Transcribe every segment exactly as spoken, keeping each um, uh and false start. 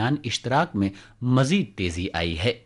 درمیان اشتراک میں مزید تیزی آئی ہے۔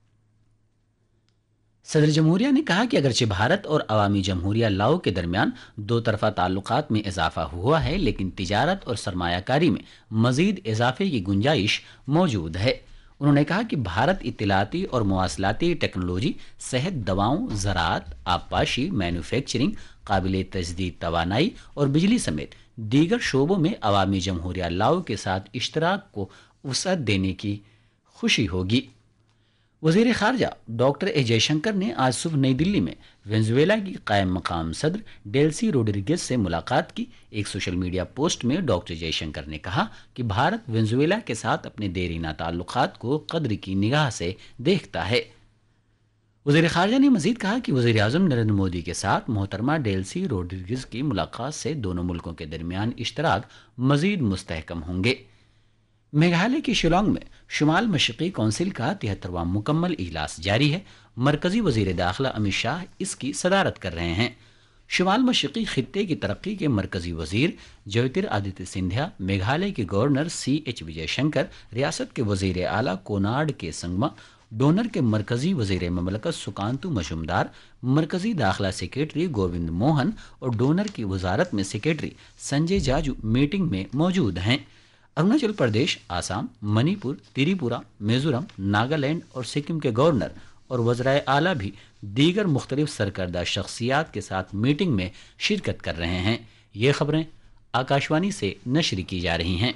صدر جمہوریہ نے کہا کہ اگرچہ بھارت اور عوامی جمہوریہ لاؤ کے درمیان دو طرفہ تعلقات میں اضافہ ہوا ہے، لیکن تجارت اور سرمایہ کاری میں مزید اضافے کی گنجائش موجود ہے۔ انہوں نے کہا کہ بھارت اطلاعاتی اور مواصلاتی ٹیکنالوجی، صحت، دواؤں، زراعت، آبپاشی، مینوفیکچرنگ، قابل تجدید توانائی اور بجلی سمیت دیگر شعبوں میں عوامی جمہوریہ لاؤ کے ساتھ اشتراک کو وسعت دینے کی خوشی ہوگی۔ وزیر خارجہ ڈاکٹر اے جے شنکر نے آج صبح نئی دلی میں وینزویلا کی قائم مقام صدر ڈیلسی روڈریگز سے ملاقات کی۔ ایک سوشل میڈیا پوسٹ میں ڈاکٹر جے شنکر نے کہا کہ بھارت وینزویلا کے ساتھ اپنے دیرینہ تعلقات کو قدر کی نگاہ سے دیکھتا ہے۔ وزیر خارجہ نے مزید کہا کہ وزیر اعظم نریندر مودی کے ساتھ محترمہ ڈیلسی روڈریگز کی ملاقات سے دونوں ملکوں کے درمیان اشتراک مزید مستحکم ہوں گے۔ میگھالیہ کی شیلانگ میں شمال مشرقی کونسل کا تہترواں مکمل اجلاس جاری ہے۔ مرکزی وزیر داخلہ امت شاہ اس کی صدارت کر رہے ہیں۔ شمال مشرقی خطے کی ترقی کے مرکزی وزیر جیوتر آدتیہ سندھیا، میگھالیہ کے گورنر سی ایچ وجے شنکر، ریاست کے وزیر اعلیٰ کونارڈ کے سنگما، ڈونر کے مرکزی وزیر مملکت سکانتو مجومدار، مرکزی داخلہ سیکریٹری گووند موہن اور ڈونر کی وزارت میں سیکریٹری سنجے جاجو میٹنگ میں موجود ہیں۔ اروناچل پردیش، آسام، منی پور، تریپورہ، میزورم، ناگالینڈ اور سکم کے گورنر اور وزرائے اعلیٰ بھی دیگر مختلف سرکردہ شخصیات کے ساتھ میٹنگ میں شرکت کر رہے ہیں۔ یہ خبریں آکاشوانی سے نشر کی جا رہی ہیں۔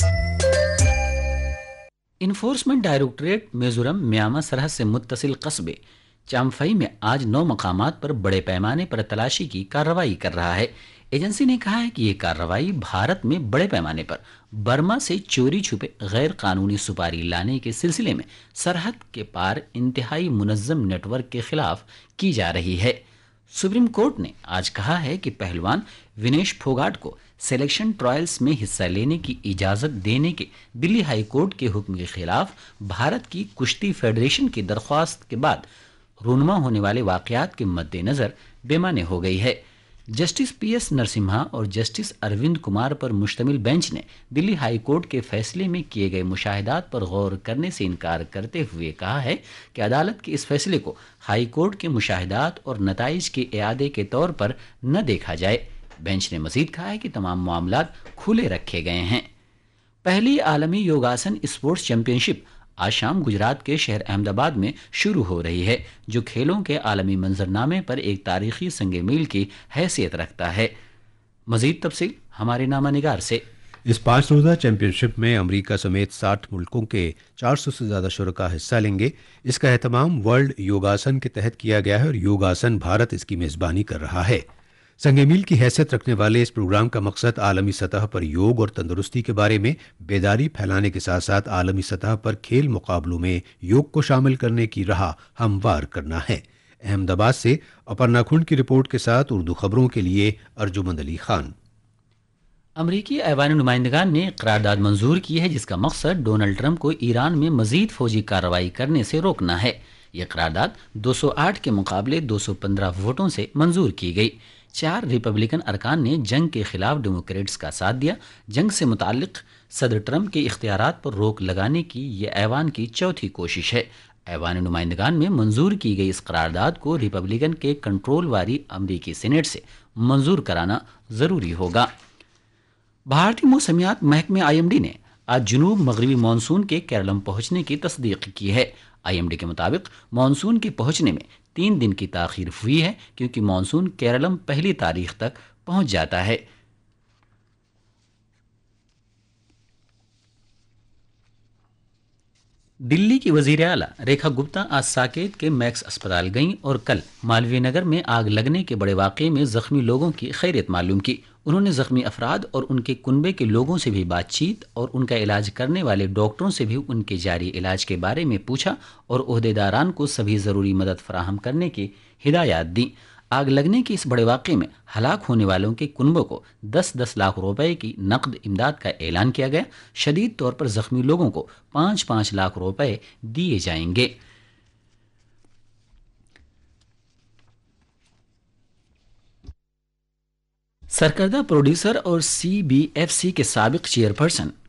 انفورسمنٹ ڈائریکٹوریٹ میزورم میانمار سرحد سے متصل قصبے چامفئی میں آج نو مقامات پر بڑے پیمانے پر تلاشی کی کارروائی کر رہا ہے۔ ایجنسی نے کہا ہے کہ یہ کارروائی بھارت میں بڑے پیمانے پر برما سے چوری چھپے غیر قانونی سپاری لانے کے سلسلے میں سرحد کے پار انتہائی منظم نیٹ ورک کے خلاف کی جا رہی ہے۔ سپریم کورٹ نے آج کہا ہے کہ پہلوان ونیش پھوگاٹ کو سلیکشن ٹرائلز میں حصہ لینے کی اجازت دینے کے دلی ہائی کورٹ کے حکم کے خلاف بھارت کی کشتی فیڈریشن کی درخواست کے بعد رونما ہونے والے واقعات کے مد نظر بے معنی ہو گئی ہے۔ جسٹس پی ایس نرسمہا اور جسٹس اروند کمار پر مشتمل بینچ نے دلی ہائی کورٹ کے فیصلے میں کیے گئے مشاہدات پر غور کرنے سے انکار کرتے ہوئے کہا ہے کہ عدالت کے اس فیصلے کو ہائی کورٹ کے مشاہدات اور نتائج کے اعادے کے طور پر نہ دیکھا جائے۔ بینچ نے مزید کہا ہے کہ تمام معاملات کھلے رکھے گئے ہیں۔ پہلی عالمی یوگاسن اسپورٹس چیمپئن شپ آج شام گجرات کے شہر احمد آباد میں شروع ہو رہی ہے، جو کھیلوں کے عالمی منظرنامے پر ایک تاریخی سنگ میل کی حیثیت رکھتا ہے۔ مزید تفصیل ہمارے نامہ نگار سے۔ اس پانچ روزہ چیمپئن شپ میں امریکہ سمیت ساٹھ ملکوں کے چار سو سے زیادہ شرکاء حصہ لیں گے۔ اس کا اہتمام ورلڈ یوگاسن کے تحت کیا گیا ہے اور یوگاسن بھارت اس کی میزبانی کر رہا ہے۔ سنگ میل کی حیثیت رکھنے والے اس پروگرام کا مقصد عالمی سطح پر یوگ اور تندرستی کے بارے میں بیداری پھیلانے کے ساتھ ساتھ عالمی سطح پر کھیل مقابلوں میں یوگ کو شامل کرنے کی راہ ہموار کرنا ہے۔ احمد آباد سے اپرنا کھنڈ کی رپورٹ کے ساتھ اردو خبروں کے لیے ارجمند علی خان۔ امریکی ایوان نمائندگان نے قرارداد منظور کی ہے جس کا مقصد ڈونلڈ ٹرمپ کو ایران میں مزید فوجی کارروائی کرنے سے روکنا ہے۔ یہ قرارداد دو سو آٹھ کے مقابلے دو سو پندرہ ووٹوں سے منظور کی گئی۔ چار ریپبلکن ارکان نے جنگ کے خلاف ڈیموکریٹس کا ساتھ دیا۔ جنگ سے متعلق صدر ٹرمپ کے اختیارات پر روک لگانے کی یہ ایوان کی چوتھی کوشش ہے۔ ایوان نمائندگان میں منظور کی گئی اس قرارداد کو ریپبلکن کے کنٹرول والی امریکی سینیٹ سے منظور کرانا ضروری ہوگا۔ بھارتی موسمیات محکمہ آئی ایم ڈی نے آج جنوب مغربی مانسون کے کیرلم پہنچنے کی تصدیق کی ہے۔ آئی ایم ڈی کے مطابق مانسون کے پہنچنے میں تین دن کی تاخیر ہوئی ہے کیونکہ مانسون کیرلم پہلی تاریخ تک پہنچ جاتا ہے۔ دلی کی وزیر اعلیٰ ریکھا گپتا آج ساکیت کے میکس اسپتال گئیں اور کل مالوی نگر میں آگ لگنے کے بڑے واقعے میں زخمی لوگوں کی خیریت معلوم کی۔ انہوں نے زخمی افراد اور ان کے کنبے کے لوگوں سے بھی بات چیت اور ان کا علاج کرنے والے ڈاکٹروں سے بھی ان کے جاری علاج کے بارے میں پوچھا اور عہدیداران کو سبھی ضروری مدد فراہم کرنے کی ہدایات دیں۔ آگ لگنے کے اس بڑے واقعے میں ہلاک ہونے والوں کے کنبوں کو دس دس لاکھ روپے کی نقد امداد کا اعلان کیا گیا۔ شدید طور پر زخمی لوگوں کو پانچ پانچ لاکھ روپے دیے جائیں گے۔ سرکردہ پروڈیوسر اور سی بی ایف سی کے سابق چیئرپرسن